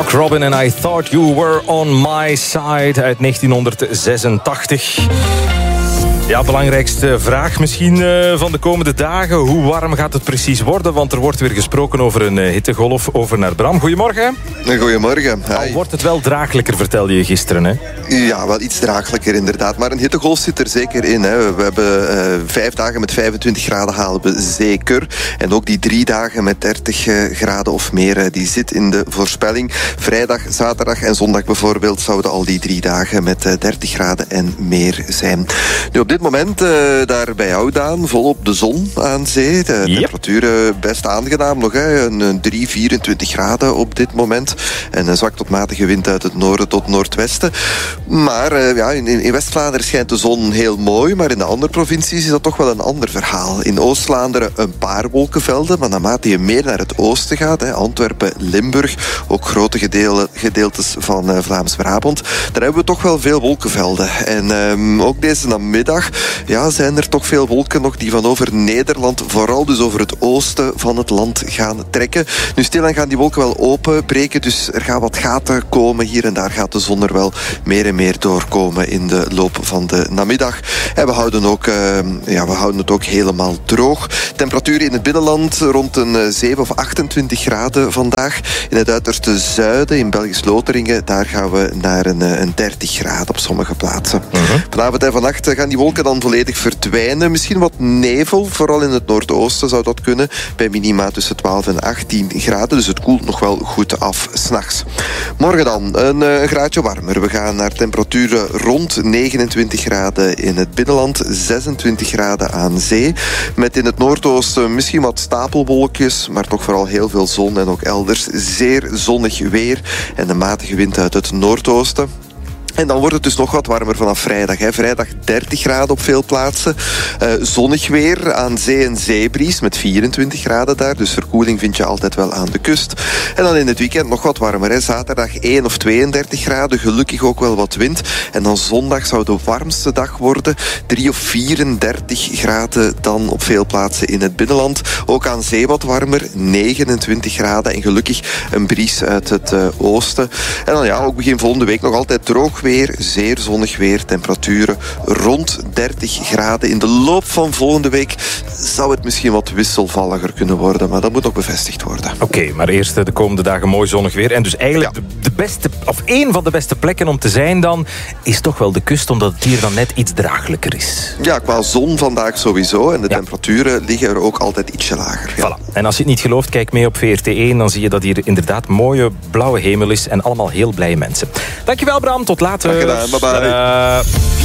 Mark Robin en I Thought You Were On My Side uit 1986. Ja, belangrijkste vraag misschien van de komende dagen. Hoe warm gaat het precies worden? Want er wordt weer gesproken over een hittegolf. Over naar Bram. Goedemorgen. Goedemorgen. Al wordt het wel draaglijker, vertelde je gisteren, hè? Ja, wel iets draaglijker inderdaad. Maar een hittegolf zit er zeker in. Hè. We hebben 5 dagen met 25 graden halen we zeker. En ook die 3 dagen met 30 graden of meer, die zit in de voorspelling. Vrijdag, zaterdag en zondag bijvoorbeeld zouden al die 3 dagen met 30 graden en meer zijn. Nu, op dit moment, daar bij jou, Daan, volop de zon aan zee. De temperaturen best aangenaam nog. Hè. Een 24 graden op dit moment. En een zwak tot matige wind uit het noorden tot noordwesten. Maar in West-Vlaanderen schijnt de zon heel mooi. Maar in de andere provincies is dat toch wel een ander verhaal. In Oost-Vlaanderen een paar wolkenvelden. Maar naarmate je meer naar het oosten gaat, hè, Antwerpen, Limburg, ook grote gedeeltes van Vlaams-Brabant, daar hebben we toch wel veel wolkenvelden. En ook deze namiddag zijn er toch veel wolken nog die van over Nederland, vooral dus over het oosten van het land gaan trekken. Nu stilaan gaan die wolken wel openbreken, dus er gaan wat gaten komen. Hier en daar gaat de zon er wel meer en meer doorkomen in de loop van de namiddag. En we houden het ook helemaal droog. Temperaturen in het binnenland rond een 7 of 28 graden vandaag. In het uiterste zuiden, in Belgisch Lotharingen, daar gaan we naar een 30 graden op sommige plaatsen. Vanavond en vannacht gaan die wolken dan volledig verdwijnen. Misschien wat nevel, vooral in het noordoosten zou dat kunnen. Bij minima tussen 12 en 18 graden. Dus het koelt nog wel goed af 's nachts. Morgen dan een graadje warmer. We gaan naar temperaturen rond 29 graden in het binnenland. 26 graden aan zee. Met in het noordoosten misschien wat stapelwolkjes. Maar toch vooral heel veel zon. En ook elders zeer zonnig weer. En een matige wind uit het noordoosten. En dan wordt het dus nog wat warmer vanaf vrijdag. Hè. Vrijdag 30 graden op veel plaatsen. Zonnig weer, aan zee en zeebries met 24 graden daar. Dus verkoeling vind je altijd wel aan de kust. En dan in het weekend nog wat warmer. Hè. Zaterdag 1 of 32 graden. Gelukkig ook wel wat wind. En dan zondag zou de warmste dag worden. 3 of 34 graden dan op veel plaatsen in het binnenland. Ook aan zee wat warmer. 29 graden. En gelukkig een bries uit het oosten. En dan ook begin volgende week nog altijd droog weer, zeer zonnig weer, temperaturen rond 30 graden. In de loop van volgende week zou het misschien wat wisselvalliger kunnen worden, maar dat moet nog bevestigd worden. Oké, maar eerst de komende dagen mooi zonnig weer. En dus eigenlijk de beste, of één van de beste plekken om te zijn dan, is toch wel de kust, omdat het hier dan net iets draaglijker is. Ja, qua zon vandaag sowieso. En de temperaturen liggen er ook altijd ietsje lager. Ja. Voilà. En als je het niet gelooft, kijk mee op VRT1. Dan zie je dat hier inderdaad mooie blauwe hemel is en allemaal heel blije mensen. Dankjewel Bram, tot later. Graag gedaan, bye bye.